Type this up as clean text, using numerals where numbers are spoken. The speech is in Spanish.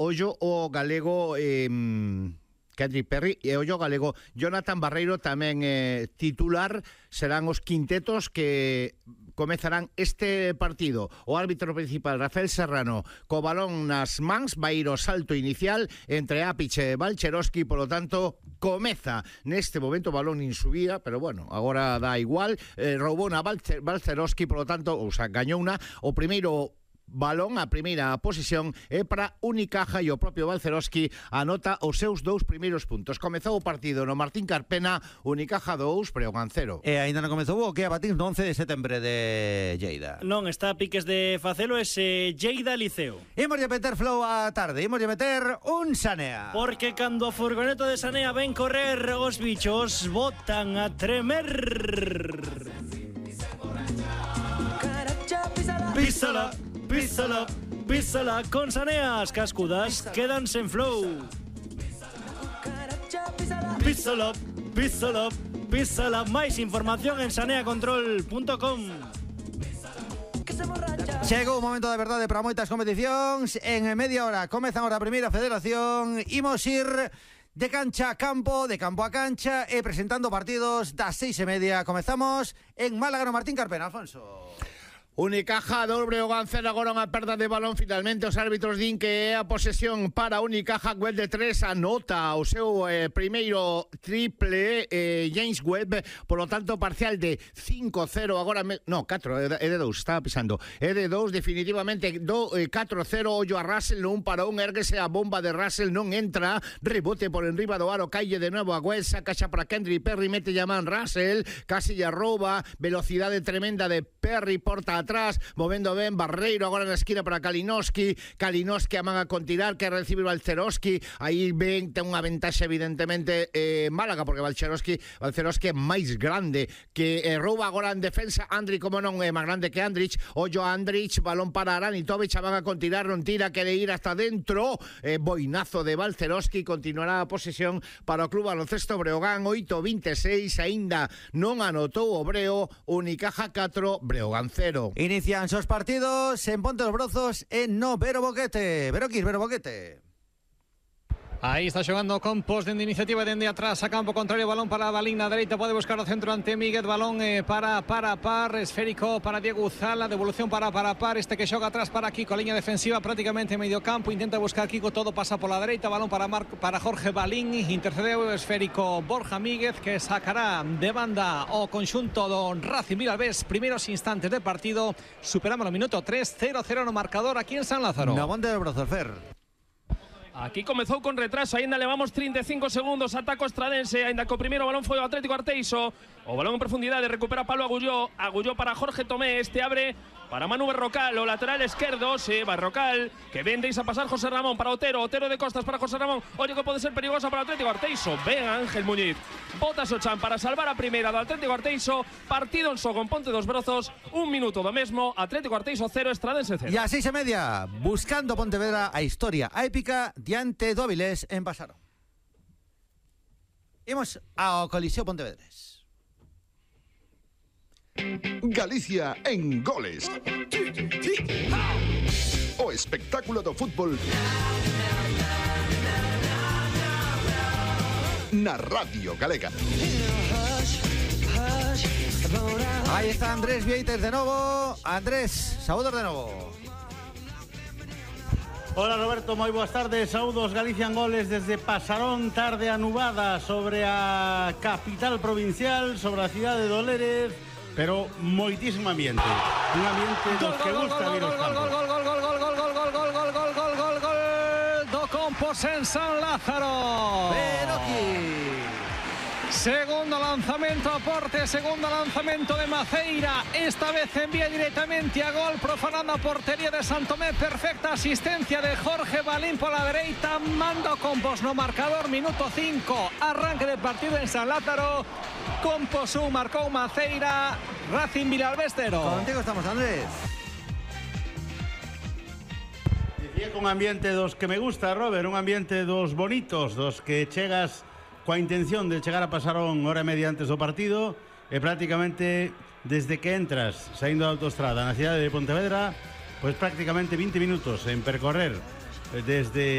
ollo o galego Kendrick Perry e ollo galego Jonathan Barreiro tamén titular. Serán os quintetos que comezarán este partido. O árbitro principal, Rafael Serrano, co balón nas mans, vai ir o salto inicial entre Apic e Balcherovski, polo tanto, comeza neste momento o balón insubía, pero bueno, agora dá igual, roubou na Balcherovski, polo tanto, gañou na, o primeiro balón, a primeira posesión é para Unicaja e o propio Balcherovski anota os seus 2 primeiros puntos. Comezou o partido no Martín Carpena, Unicaja 2, Breogán 0. E aínda non comezou o que a batir no 11 de setembro de Lleida. Non, está a piques de facelo ese Lleida Liceo. Imos de meter flow a tarde, imos de meter un Sanea. Porque cando a furgoneta de Sanea ven correr, os bichos botan a tremer. Písala, písala, písala con Saneas, cascudas quedanse en flow. Písala, písala, písala. Máis información en saneacontrol.com. Chegou o momento da verdade para moitas competicións. En media hora comezan a primeira federación. Imos ir de cancha a campo, de campo a cancha e presentando partidos das 6:30. Comezamos en Málaga no Martín Carpena, Alfonso. Unicaja 2, Breogán 0, agora unha perda de balón. Finalmente os árbitros din que é a posesión para Unicaja. Webb de 3 anota o seu primeiro triple, James Webb, polo tanto parcial de 5-0 agora, 4, é de 2, estaba pisando, é de 2 definitivamente, 4-0, ollo a Russell, non para un, erguese a bomba de Russell, non entra, rebote por enriba do aro, calle de nuevo a Webb, saca xa para Kendrick Perry, mete llamán Russell, casi lle rouba, velocidade tremenda de Perry, porta atrás, movendo ben Barreiro, agora na esquina para Kalinowski a manga con tirar, que recibe Balcherovski, aí ben, ten unha ventaxa evidentemente Málaga, porque Balcherovski é máis grande, que rouba agora en defensa Andrich, como non é máis grande que Andrich, ollo Andrich, balón para Aranitovic, a manga con tirar, non tira, quere ir hasta dentro, boinazo de Balcherovski, continuará a posesión para o Club Baloncesto Breogán, 8-26, aínda non anotou o Breo, Unicaja 4, Breogán 0. Inician os partidos en Ponte los Brozos en no Vero Boquete. Vero Boquete. Aí está xogando Campos dende iniciativa dende atrás a campo contrario, balón para Balín na dereita, pode buscar o centro ante Míguez, balón para Par, esférico para Diego Uzala, devolución para Par, este que xoga atrás para Kiko, liña defensiva prácticamente medio campo, intenta buscar Kiko, todo pasa pola dereita, balón para Jorge Balín, intercedeu o esférico Borja Míguez, que sacará de banda o conxunto do Racing Vilalbés. Primeiros instantes de partido, superamos o minuto 3, 0-0 no marcador aquí en San Lázaro. No Ponte los Brozos, Fer. Aquí comezou con retraso, aínda levamos 35 segundos, ataco estradense, aínda que o primeiro balón foi o Atlético Arteixo, o balón en profundidade, recupera Pablo Agulló para Jorge Tomé, este abre para Manu Berrocal, o lateral esquerdo, Berrocal, que ben deixa pasar José Ramón para Otero de costas para José Ramón, oye que pode ser perigosa para o Atlético Arteixo, ben Ángel Muñiz, botas o chan para salvar a primeira do Atlético Arteixo, partido en xogo en Ponte dos Brozos, un minuto do mesmo, Atlético Arteixo 0, Estradense 0. E a 6:30, buscando Pontevedra, a historia, a épica diante do Avilés en Pasarón. Imos ao Coliseo Pontevedrés. Galicia en goles. O espectáculo do fútbol na Radio Galega. Aí está Andrés Vieites de novo. Andrés, saúdos de novo. Hola Roberto, moi boas tardes. Saúdos Galicia en goles desde Pasarón, tarde anubada sobre a capital provincial, sobre a cidade de Oleiros, pero moitísimo ambiente. Un ambiente dos que gusta vir aos campos. Gol do Campos en San Lázaro. Pero aquí segundo lanzamento a porte, segundo lanzamento de Maceira, esta vez envía directamente a gol, profanando a portería de Santomé, perfecta asistencia de Jorge Balín por la dereita, manda Campos no marcador, minuto 5, arranque de partido en San Lázaro, Campos 1, marcou Maceira, Racing Vilalbés 0. Contigo estamos, Andrés. Dicía con un ambiente dos que me gusta, Robert, un ambiente dos bonitos, dos que chegas coa intención de chegar a Pasarón hora e media antes do partido, e prácticamente desde que entras saindo da autoestrada na cidade de Pontevedra, pois prácticamente 20 minutos en percorrer desde